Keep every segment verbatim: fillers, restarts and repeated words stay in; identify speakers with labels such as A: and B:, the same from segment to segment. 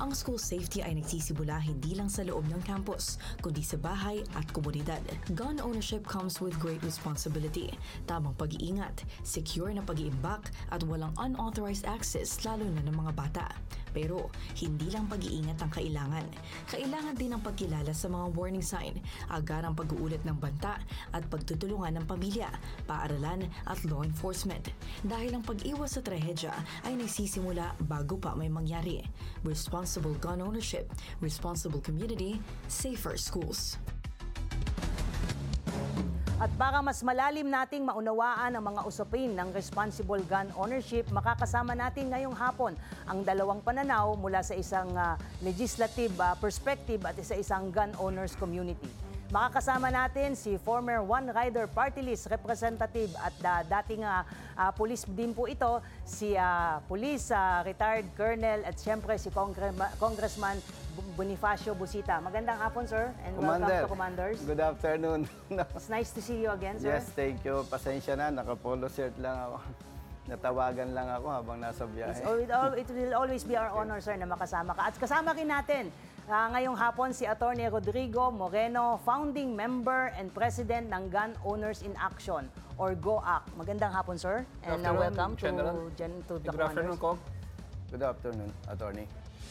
A: Ang school safety ay nagsisimula hindi lang sa loob ng campus, kundi sa bahay at komunidad. Gun ownership comes with great responsibility, tamang pag-iingat, secure na pag-iimbak at walang unauthorized access lalo na ng mga bata. Pero hindi lang pag-iingat ang kailangan. Kailangan din ang pagkilala sa mga warning sign, agarang pag-uulat ng banta at pagtutulungan ng pamilya, paaralan at law enforcement. Dahil ang pag-iwas sa trahedya ay nagsisimula bago pa may mangyari. Responsible gun ownership, responsible community, safer schools.
B: At para mas malalim nating maunawaan ang mga usapin ng responsible gun ownership, makakasama natin ngayong hapon ang dalawang pananaw mula sa isang uh, legislative uh, perspective at sa isang gun owners community. Makakasama natin si former One Rider Party List Representative at uh, dating uh, uh, police din po ito, si uh, Police uh, Retired Colonel at siyempre si Congre- Congressman Bonifacio Busita. Magandang hapon, sir, and
C: Commander,
B: welcome to Commanders.
C: Good afternoon.
B: It's nice to see you again, sir.
C: Yes, thank you. Pasensya na, naka-polo shirt lang ako. Natawagan lang ako habang nasa biyahe.
B: It's, it, al- it will always be our honor, sir, na makasama ka. At kasama rin natin uh, ngayong hapon si Attorney Rodrigo Moreno, founding member and president ng Gun Owners in Action, or G O A C. Magandang hapon, sir, and uh, welcome to, Gen, to the
D: Good afternoon, Kong.
C: Good afternoon, Attorney.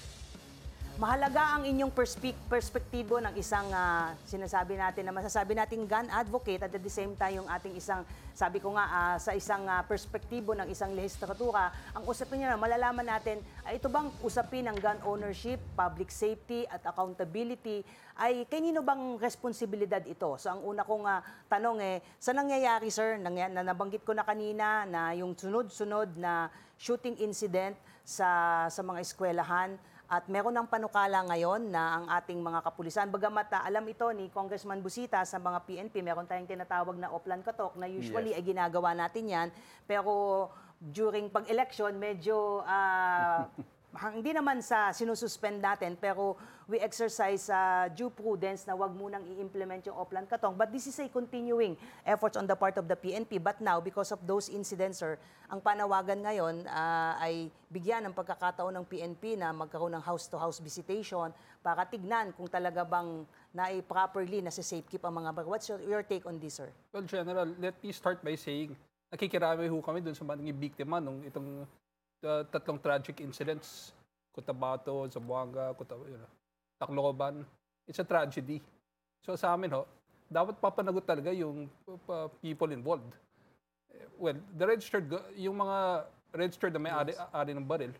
B: Mahalaga ang inyong perspe- perspektibo ng isang uh, sinasabi natin na masasabi nating gun advocate at at the same time yung ating isang, sabi ko nga, uh, sa isang uh, perspektibo ng isang lehislatura, ang usapin niya na malalaman natin, ay ito bang usapin ng gun ownership, public safety at accountability, ay kanino bang responsibilidad ito? So ang una kong uh, tanong eh, sa nangyayari, sir, nangy- na nabanggit ko na kanina na yung sunod-sunod na shooting incident sa, sa mga eskwelahan, at meron ng panukala ngayon na ang ating mga kapulisan. Bagamat uh, alam ito ni Congressman Busita sa mga P N P, meron tayong tinatawag na Oplan Katok na usually
C: Yes.
B: ay ginagawa natin yan. Pero during pag-election, medyo uh, hindi naman sa sinususpend natin, pero we exercise uh, due prudence na wag munang i-implement yung Oplan Katong. But this is a continuing efforts on the part of the P N P. But now, because of those incidents, sir, ang panawagan ngayon uh, ay bigyan ng pagkakataon ng P N P na magkaroon ng house-to-house visitation para tignan kung talaga bang na-properly nasa-safekeep ang mga baril. What's your, your take on this, sir?
D: Well, General, let me start by saying, nakikirami ho kami dun sa mga naging biktima nung itong uh, tatlong tragic incidents. Cotabato, Zamboanga, Cotabato, you know, Tacloban. It's a tragedy. So sa amin ho, dapat papanagot talaga yung uh, people involved. Well, the registered, yung mga registered na may-ari ari ng baril,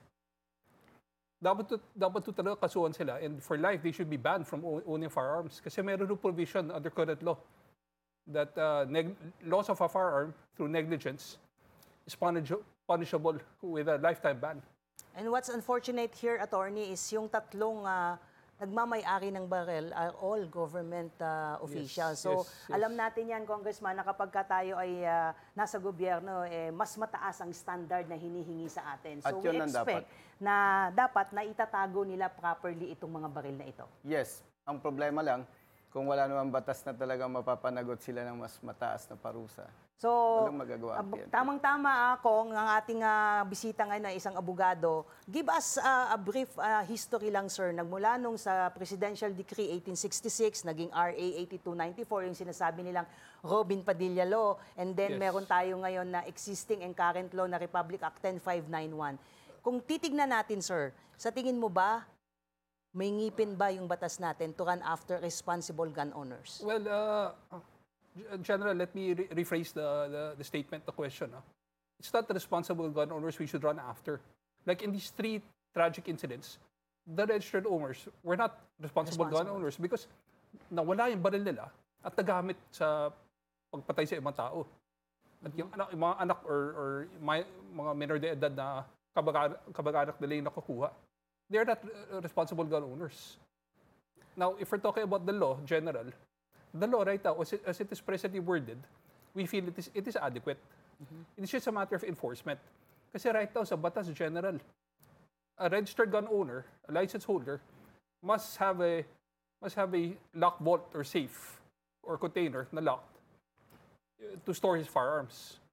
D: dapat to, dapat to talaga kasuhan sila, and for life, they should be banned from owning firearms. Kasi meron no provision under current law that uh, neg- loss of a firearm through negligence is punish- punishable with a lifetime ban.
B: And what's unfortunate here, attorney, is yung tatlong uh, nagmamay-ari ng baril are all government uh, officials.
D: Yes,
B: So,
D: yes, yes.
B: alam natin yan, Congressman, na kapag ka tayo ay uh, nasa gobyerno, eh, mas mataas ang standard na hinihingi sa atin. So,
C: At
B: we
C: yun ang
B: expect
C: dapat.
B: na dapat na itatago nila properly itong mga baril na ito.
C: Yes, ang problema lang, kung wala namang batas na talagang mapapanagot sila ng mas mataas na parusa.
B: So,
C: Walang magagawa ang
B: ab-
C: P N P.
B: tamang-tama ako, ang ating uh, bisita ngayon na isang abogado. Give us uh, a brief uh, history lang, sir. Nagmula nung sa Presidential Decree eighteen sixty-six, naging R A eighty-two ninety-four, yung sinasabi nilang Robin Padilla Law. And then
D: Yes.
B: meron tayo ngayon na existing and current law na Republic Act ten five ninety-one. Kung titignan natin, sir, sa tingin mo ba, may ngipin ba yung batas natin to run after responsible gun owners?
D: Well, uh, General, let me re- rephrase the, the, the statement, the question. Huh? It's not the responsible gun owners we should run after. Like in these three tragic incidents, the registered owners were not responsible, gun
B: Responsible.
D: owners because nawala yung baril nila at nagamit sa pagpatay sa ibang tao. At yung, anak, yung mga anak or, or may, mga minor de edad na kabag- kabag-anak nila yung nakukuha, they're not uh, responsible gun owners. Now, if we're talking about the law, General, the law right now, as it, as it is presently worded, we feel it is, it is adequate. Mm-hmm. It's just a matter of enforcement. Kasi right now, sa Batas General, a registered gun owner, a license holder, must have a must have a lock vault or safe or container na locked uh, to store his firearms.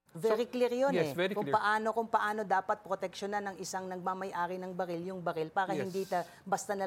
B: Very clear yun
D: yes,
B: eh.
D: very
B: Kung
D: clear.
B: paano, kung paano dapat proteksyonan ng isang nagmamay-ari ng baril yung baril para
D: Yes.
B: hindi ta, basta na